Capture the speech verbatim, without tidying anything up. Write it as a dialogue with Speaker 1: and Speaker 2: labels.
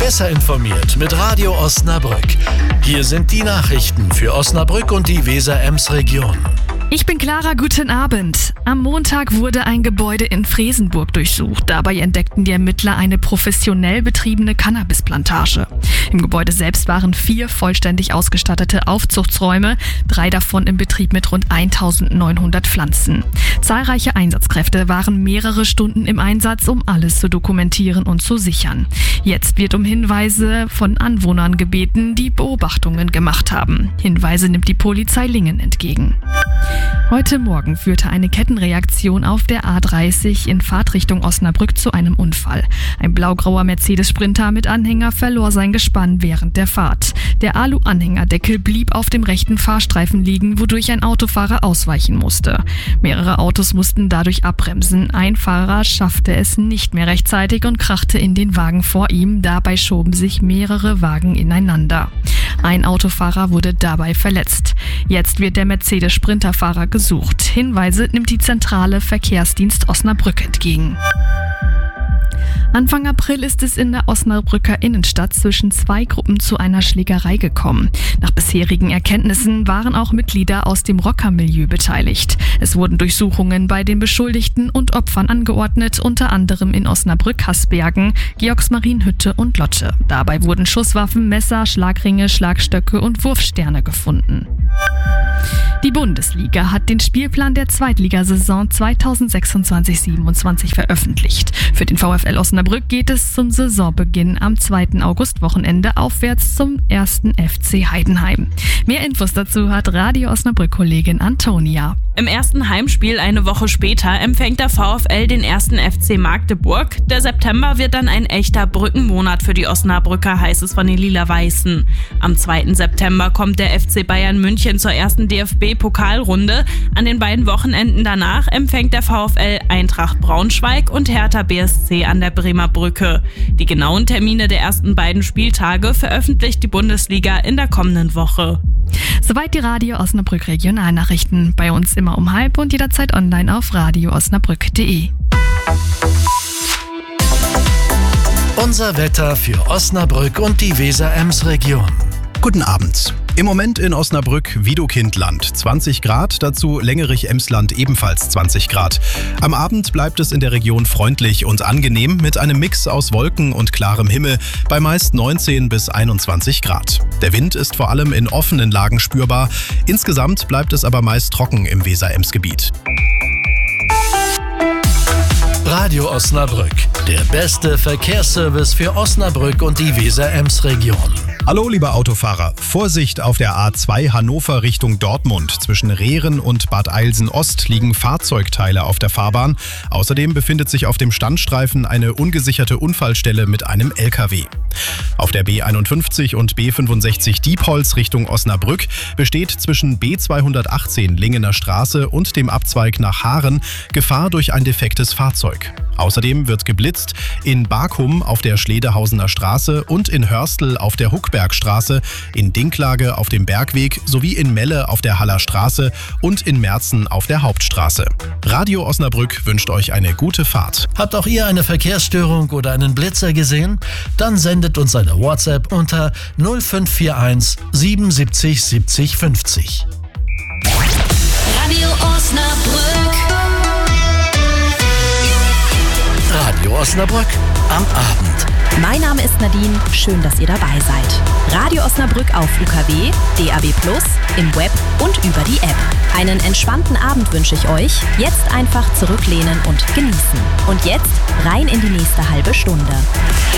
Speaker 1: Besser informiert mit Radio Osnabrück. Hier sind die Nachrichten für Osnabrück und die Weser-Ems-Region.
Speaker 2: Ich bin Clara, guten Abend. Am Montag wurde ein Gebäude in Fresenburg durchsucht. Dabei entdeckten die Ermittler eine professionell betriebene Cannabisplantage. Im Gebäude selbst waren vier vollständig ausgestattete Aufzuchtsräume, drei davon im Betrieb mit rund eintausendneunhundert Pflanzen. Zahlreiche Einsatzkräfte waren mehrere Stunden im Einsatz, um alles zu dokumentieren und zu sichern. Jetzt wird um Hinweise von Anwohnern gebeten, die Beobachtungen gemacht haben. Hinweise nimmt die Polizei Lingen entgegen. Heute Morgen führte eine Kettenreaktion auf der A dreißig in Fahrtrichtung Osnabrück zu einem Unfall. Ein blaugrauer Mercedes-Sprinter mit Anhänger verlor sein Gespann während der Fahrt. Der Alu-Anhängerdeckel blieb auf dem rechten Fahrstreifen liegen, wodurch ein Autofahrer ausweichen musste. Mehrere Autos mussten dadurch abbremsen. Ein Fahrer schaffte es nicht mehr rechtzeitig und krachte in den Wagen vor ihm. Dabei schoben sich mehrere Wagen ineinander. Ein Autofahrer wurde dabei verletzt. Jetzt wird der Mercedes-Sprinter-Fahrer gesucht. Hinweise nimmt die Zentrale Verkehrsdienst Osnabrück entgegen. Anfang April ist es in der Osnabrücker Innenstadt zwischen zwei Gruppen zu einer Schlägerei gekommen. Nach bisherigen Erkenntnissen waren auch Mitglieder aus dem Rockermilieu beteiligt. Es wurden Durchsuchungen bei den Beschuldigten und Opfern angeordnet, unter anderem in Osnabrück-Hasbergen, Georgsmarienhütte und Lotte. Dabei wurden Schusswaffen, Messer, Schlagringe, Schlagstöcke und Wurfsterne gefunden. Die Bundesliga hat den Spielplan der Zweitligasaison zweitausendsechsundzwanzig siebenundzwanzig veröffentlicht. Für den VfL Osnabrück geht es zum Saisonbeginn am zweiten August-Wochenende aufwärts zum ersten F C Heidenheim. Mehr Infos dazu hat Radio Osnabrück-Kollegin Antonia.
Speaker 3: Im ersten Heimspiel eine Woche später empfängt der VfL den ersten F C Magdeburg. Der September wird dann ein echter Brückenmonat für die Osnabrücker, heißt es von den Lila-Weißen. Am zweiten September kommt der F C Bayern München zur ersten D F B-Pokalrunde. An den beiden Wochenenden danach empfängt der VfL Eintracht Braunschweig und Hertha B S C an der Bremer Brücke. Die genauen Termine der ersten beiden Spieltage veröffentlicht die Bundesliga in der kommenden Woche.
Speaker 2: Soweit die Radio Osnabrück Regionalnachrichten. Bei uns immer um halb und jederzeit online auf radio osnabrück punkt de.
Speaker 1: Unser Wetter für Osnabrück und die Weser-Ems-Region.
Speaker 4: Guten Abend. Im Moment in Osnabrück Widokindland zwanzig Grad, dazu Lengerich-Emsland ebenfalls zwanzig Grad. Am Abend bleibt es in der Region freundlich und angenehm mit einem Mix aus Wolken und klarem Himmel bei meist neunzehn bis einundzwanzig Grad. Der Wind ist vor allem in offenen Lagen spürbar. Insgesamt bleibt es aber meist trocken im Weser-Ems-Gebiet.
Speaker 1: Radio Osnabrück, der beste Verkehrsservice für Osnabrück und die Weser-Ems-Region.
Speaker 4: Hallo liebe Autofahrer, Vorsicht auf der A zwei Hannover Richtung Dortmund. Zwischen Rehren und Bad Eilsen-Ost liegen Fahrzeugteile auf der Fahrbahn. Außerdem befindet sich auf dem Standstreifen eine ungesicherte Unfallstelle mit einem L K W. Auf der B einundfünfzig und B fünfundsechzig Diepholz Richtung Osnabrück besteht zwischen B zweihundertachtzehn Lingener Straße und dem Abzweig nach Haaren Gefahr durch ein defektes Fahrzeug. Außerdem wird geblitzt in Barkum auf der Schledehausener Straße und in Hörstel auf der Huckbergstraße, in Dinklage auf dem Bergweg sowie in Melle auf der Haller Straße und in Merzen auf der Hauptstraße. Radio Osnabrück wünscht euch eine gute Fahrt.
Speaker 1: Habt auch ihr eine Verkehrsstörung oder einen Blitzer gesehen? Dann sendet uns eine WhatsApp unter null fünf vier eins siebenundsiebzig siebzig fünfzig.
Speaker 5: Radio Osnabrück.
Speaker 1: Radio Osnabrück am Abend.
Speaker 6: Mein Name ist Nadine, schön, dass ihr dabei seid. Radio Osnabrück auf U K W, D A B plus, im Web und über die App. Einen entspannten Abend wünsche ich euch. Jetzt einfach zurücklehnen und genießen. Und jetzt rein in die nächste halbe Stunde.